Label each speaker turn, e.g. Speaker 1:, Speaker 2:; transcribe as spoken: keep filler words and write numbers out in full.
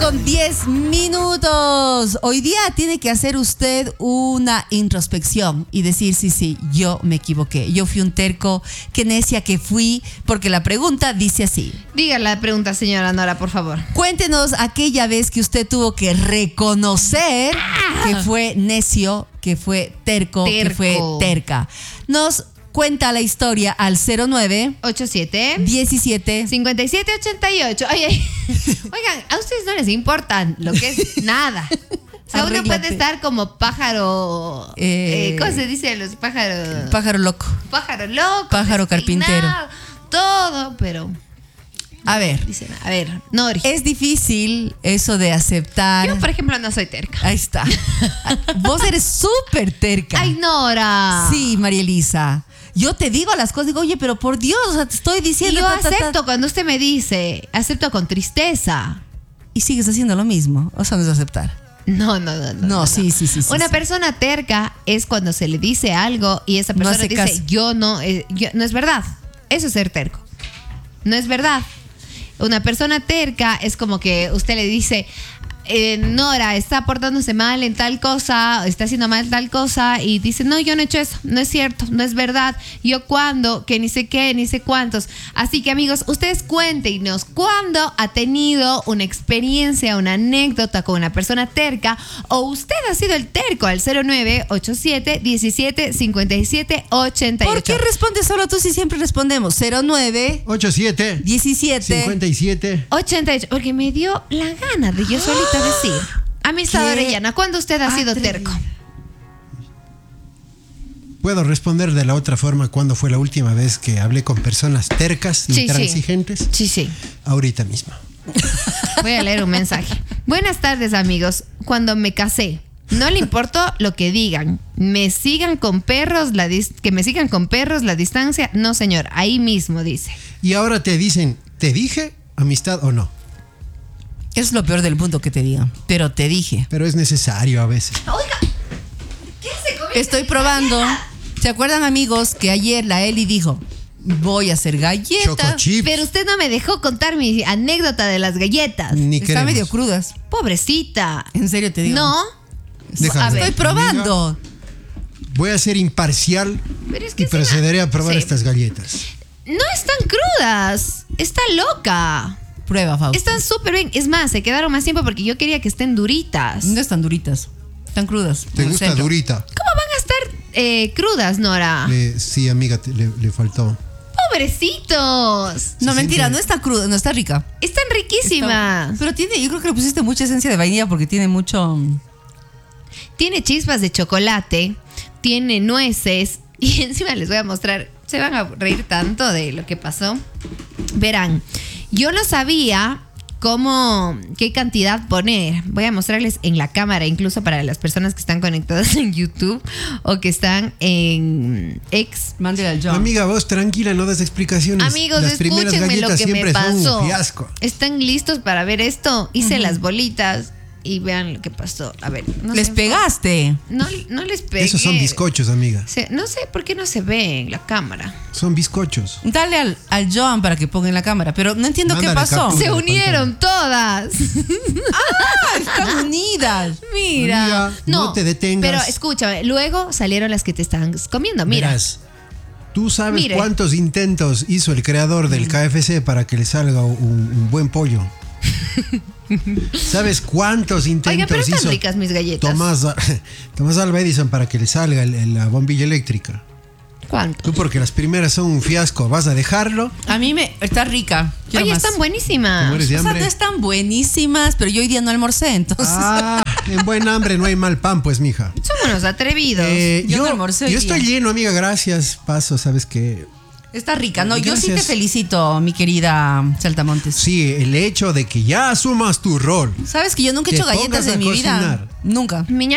Speaker 1: con diez minutos. Hoy día tiene que hacer usted una introspección y decir, sí, sí, yo me equivoqué. Yo fui un terco, qué necia que fui, porque la pregunta dice así.
Speaker 2: Diga la pregunta, señora Nora, por favor.
Speaker 1: Cuéntenos aquella vez que usted tuvo que reconocer ah. que fue necio, que fue terco, terco, que fue terca. Nos cuenta la historia al cero nueve
Speaker 2: ochenta y siete
Speaker 1: diecisiete
Speaker 2: cincuenta y siete ochenta y ocho. Ay, ay. Oigan, a ustedes no les importa lo que es nada. O sea, uno puede estar como pájaro. Eh, eh, ¿Cómo se dice los pájaros?
Speaker 1: Pájaro loco.
Speaker 2: Pájaro loco.
Speaker 1: Pájaro carpintero.
Speaker 2: Todo, pero.
Speaker 1: A ver.
Speaker 2: Dicen, a ver, Nori.
Speaker 1: Es difícil eso de aceptar.
Speaker 2: Yo, por ejemplo, no soy terca.
Speaker 1: Ahí está. Vos eres súper terca.
Speaker 2: Ay, Nora.
Speaker 1: Sí, María Elisa. Yo te digo las cosas, digo, oye, pero por Dios, o sea, te estoy diciendo.
Speaker 2: Y yo
Speaker 1: ta, ta,
Speaker 2: acepto
Speaker 1: ta.
Speaker 2: cuando usted me dice, acepto con tristeza.
Speaker 1: Y sigues haciendo lo mismo, o sea, no es aceptar.
Speaker 2: No, no, no. No,
Speaker 1: no, no sí, sí, sí, sí.
Speaker 2: Una
Speaker 1: sí.
Speaker 2: persona terca es cuando se le dice algo y esa persona
Speaker 1: no
Speaker 2: dice,
Speaker 1: caso.
Speaker 2: yo no, eh, yo, no es verdad. Eso es ser terco. No es verdad. Una persona terca es como que usted le dice, eh, Nora está portándose mal en tal cosa, está haciendo mal tal cosa, y dice, no, yo no he hecho eso, no es cierto, no es verdad, yo cuándo, que ni sé qué, ni sé cuántos. Así que, amigos, ustedes cuéntenos cuándo ha tenido una experiencia, una anécdota con una persona terca, o usted ha sido el terco al cero nueve ochenta y siete diecisiete cincuenta y siete ochenta y ocho.
Speaker 1: ¿Por qué respondes solo tú si siempre respondemos? cero nueve
Speaker 3: ochenta y siete
Speaker 1: diecisiete
Speaker 3: cincuenta y siete
Speaker 2: ochenta y ocho, porque me dio la gana de yo solita decir. Amistad Orellana, ¿cuándo usted ha sido terco?
Speaker 3: ¿Puedo responder de la otra forma? ¿Cuándo fue la última vez que hablé con personas tercas,
Speaker 2: sí,
Speaker 3: intransigentes?
Speaker 2: Sí, sí.
Speaker 3: Ahorita mismo.
Speaker 2: Voy a leer un mensaje. Buenas tardes, amigos. Cuando me casé, no le importó lo que digan. Me sigan con perros, la dis- que me sigan con perros, la distancia. No, señor, ahí mismo dice.
Speaker 3: Y ahora te dicen, ¿te dije amistad o no?
Speaker 1: Es lo peor del mundo que te digan, pero te dije.
Speaker 3: Pero es necesario a veces.
Speaker 2: Oiga, ¿qué se come?
Speaker 1: Estoy probando. ¿Se acuerdan, amigos, que ayer la Eli dijo, voy a hacer galletas?
Speaker 3: Choco chips.
Speaker 2: Pero usted no me dejó contar mi anécdota de las galletas.
Speaker 3: Ni
Speaker 1: Está
Speaker 3: queremos.
Speaker 1: medio crudas.
Speaker 2: Pobrecita.
Speaker 1: En serio te digo.
Speaker 2: No.
Speaker 3: Déjame.
Speaker 2: A ver.
Speaker 1: Estoy probando.
Speaker 3: Amiga, voy a ser imparcial
Speaker 2: Pero es que
Speaker 3: y procederé a probar
Speaker 2: sí.
Speaker 3: estas galletas.
Speaker 2: No están crudas. Está loca.
Speaker 1: Prueba, Fausto.
Speaker 2: Están súper bien. Es más, se quedaron más tiempo porque yo quería que estén duritas.
Speaker 1: No están duritas. Están crudas.
Speaker 3: ¿Te
Speaker 1: En el
Speaker 3: gusta
Speaker 1: centro.
Speaker 3: durita?
Speaker 2: ¿Cómo van a estar eh, crudas, Nora?
Speaker 3: Le- sí, amiga, te- le, le faltó.
Speaker 2: Pobrecitos.
Speaker 1: No,
Speaker 3: Se
Speaker 1: mentira,
Speaker 3: siente-
Speaker 1: no está cruda, no está rica.
Speaker 2: Están riquísimas.
Speaker 1: Está- Pero tiene, yo creo que le pusiste mucha esencia de vainilla porque tiene mucho.
Speaker 2: Tiene chispas de chocolate, tiene nueces y encima les voy a mostrar, se van a reír tanto de lo que pasó. Verán, yo no sabía cómo, qué cantidad poner. Voy a mostrarles en la cámara, incluso para las personas que están conectadas en YouTube o que están en X.
Speaker 1: Mándale al John.
Speaker 3: Amiga, vos tranquila, no des explicaciones.
Speaker 2: Amigos,
Speaker 3: Las primeras
Speaker 2: escúchenme lo
Speaker 3: galletas
Speaker 2: que me
Speaker 3: siempre son
Speaker 2: pasó.
Speaker 3: un fiasco.
Speaker 2: ¿Están listos para ver esto? Hice las bolitas y vean lo que pasó. A ver, no
Speaker 1: Les
Speaker 2: sé.
Speaker 1: pegaste.
Speaker 2: No, no les pegué.
Speaker 3: Esos son bizcochos, amiga.
Speaker 2: Se- no sé por qué no se ve en la cámara.
Speaker 3: Son bizcochos.
Speaker 1: Dale al, al John para que ponga en la cámara. Pero no entiendo
Speaker 3: Mándale
Speaker 1: qué pasó.
Speaker 3: captura.
Speaker 2: Se
Speaker 3: la
Speaker 2: unieron todas.
Speaker 1: ¡Ah! Están unidas.
Speaker 2: Mira.
Speaker 3: Amiga, no te detengas.
Speaker 2: Pero escúchame, luego salieron las que te estaban comiendo. Mira.
Speaker 3: Verás, ¿tú sabes
Speaker 2: Mire.
Speaker 3: cuántos intentos hizo el creador del K F C para que le salga un, un buen pollo? ¿Sabes cuántos intentos
Speaker 2: Oiga, pero están
Speaker 3: hizo
Speaker 2: ricas mis galletas.
Speaker 3: Tomás, Tomás Alva Edison para que le salga el- el- la bombilla eléctrica?
Speaker 2: ¿Cuánto?
Speaker 3: Tú porque las primeras son un fiasco, ¿vas a dejarlo?
Speaker 1: A mí me. Está rica. Quiero
Speaker 2: Oye,
Speaker 1: más.
Speaker 2: están buenísimas.
Speaker 3: ¿Te mueres de
Speaker 1: O sea,
Speaker 3: hambre?
Speaker 1: no están buenísimas, pero yo hoy día no almorcé, entonces.
Speaker 3: Ah, en buen hambre no hay mal pan, pues, mija.
Speaker 2: Son unos atrevidos.
Speaker 3: Eh,
Speaker 1: Yo
Speaker 3: yo
Speaker 1: no almorcé hoy
Speaker 3: yo estoy
Speaker 1: día.
Speaker 3: lleno, amiga, gracias. Paso, ¿sabes qué?
Speaker 1: Está rica. No, yo sí te
Speaker 3: Gracias.
Speaker 1: felicito, mi querida Saltamontes.
Speaker 3: Sí, el hecho de que ya asumas tu rol.
Speaker 1: ¿Sabes que yo nunca he
Speaker 3: Te
Speaker 1: hecho galletas
Speaker 3: pongas a
Speaker 1: en mi vida?
Speaker 3: cocinar.
Speaker 1: Nunca.
Speaker 2: Mi